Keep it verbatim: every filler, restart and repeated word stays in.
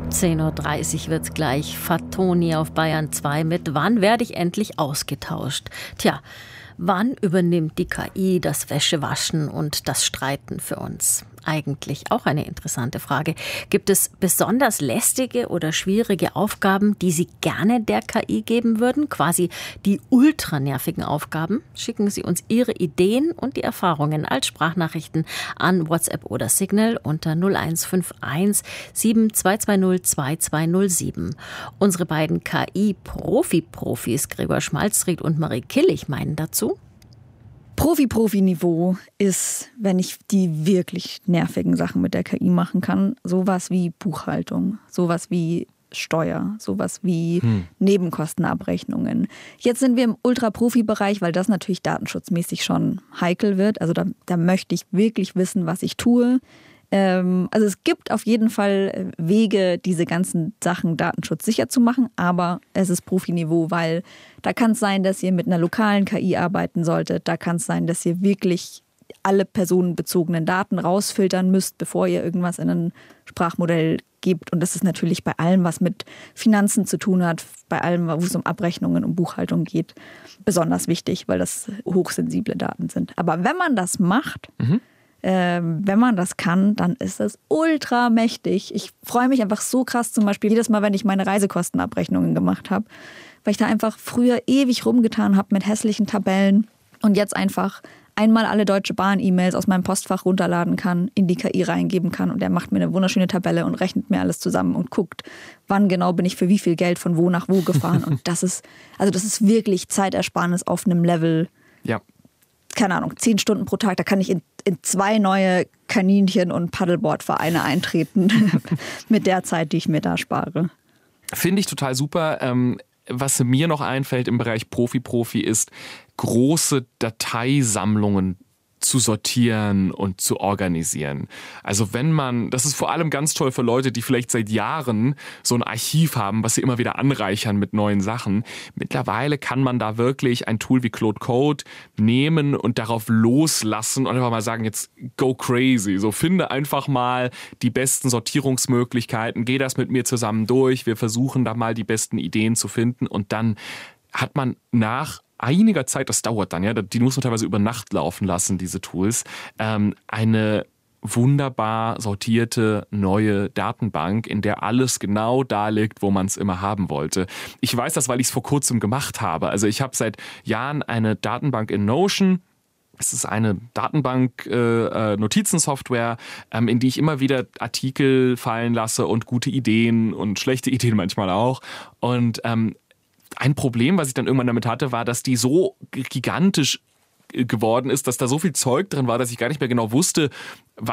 zehn Uhr dreißig wird's gleich. Fatoni auf Bayern zwei mit Wann werde ich endlich ausgetauscht? Tja, wann übernimmt die K I das Wäschewaschen und das Streiten für uns? Eigentlich auch eine interessante Frage. Gibt es besonders lästige oder schwierige Aufgaben, die Sie gerne der K I geben würden? Quasi die ultranervigen Aufgaben? Schicken Sie uns Ihre Ideen und die Erfahrungen als Sprachnachrichten an WhatsApp oder Signal unter null eins fünf eins sieben zwei zwei null zwei zwei null sieben. Unsere beiden K I-Profi-Profis Gregor Schmalzried und Marie Killig meinen dazu: Profi-Profi-Niveau ist, wenn ich die wirklich nervigen Sachen mit der K I machen kann. Sowas wie Buchhaltung, sowas wie Steuer, sowas wie hm. Nebenkostenabrechnungen. Jetzt sind wir im Ultra-Profi-Bereich, weil das natürlich datenschutzmäßig schon heikel wird. Also da, da möchte ich wirklich wissen, was ich tue. Ähm, also es gibt auf jeden Fall Wege, diese ganzen Sachen datenschutzsicher zu machen, aber es ist Profiniveau, weil da kann es sein, dass ihr mit einer lokalen K I arbeiten solltet. Da kann es sein, dass ihr wirklich alle personenbezogenen Daten rausfiltern müsst, bevor ihr irgendwas in ein Sprachmodell gebt. Und das ist natürlich bei allem, was mit Finanzen zu tun hat, bei allem, wo es um Abrechnungen, um Buchhaltung geht, besonders wichtig, weil das hochsensible Daten sind. Aber wenn man das macht, mhm. Ähm, wenn man das kann, dann ist das ultra mächtig. Ich freue mich einfach so krass, zum Beispiel jedes Mal, wenn ich meine Reisekostenabrechnungen gemacht habe, weil ich da einfach früher ewig rumgetan habe mit hässlichen Tabellen und jetzt einfach einmal alle Deutsche Bahn-E-Mails aus meinem Postfach runterladen kann, in die K I reingeben kann und der macht mir eine wunderschöne Tabelle und rechnet mir alles zusammen und guckt, wann genau bin ich für wie viel Geld von wo nach wo gefahren. Und das ist, also das ist wirklich Zeitersparnis auf einem Level. Ja. Keine Ahnung, zehn Stunden pro Tag, da kann ich in, in zwei neue Kaninchen- und Paddleboard-Vereine eintreten mit der Zeit, die ich mir da spare. Finde ich total super. Ähm, was mir noch einfällt im Bereich Profi-Profi ist, große Dateisammlungen zu sortieren und zu organisieren. Also wenn man, das ist vor allem ganz toll für Leute, die vielleicht seit Jahren so ein Archiv haben, was sie immer wieder anreichern mit neuen Sachen. Mittlerweile kann man da wirklich ein Tool wie Claude Code nehmen und darauf loslassen und einfach mal sagen, jetzt go crazy. So, finde einfach mal die besten Sortierungsmöglichkeiten, geh das mit mir zusammen durch, wir versuchen da mal die besten Ideen zu finden und dann hat man nach einiger Zeit, das dauert dann, ja, die muss man teilweise über Nacht laufen lassen, diese Tools, ähm, eine wunderbar sortierte neue Datenbank, in der alles genau da liegt, wo man es immer haben wollte. Ich weiß das, weil ich es vor kurzem gemacht habe. Also ich habe seit Jahren eine Datenbank in Notion. Es ist eine Datenbank-Notizensoftware, äh, ähm, in die ich immer wieder Artikel fallen lasse und gute Ideen und schlechte Ideen manchmal auch. Und ähm, ein Problem, was ich dann irgendwann damit hatte, war, dass die so gigantisch geworden ist, dass da so viel Zeug drin war, dass ich gar nicht mehr genau wusste,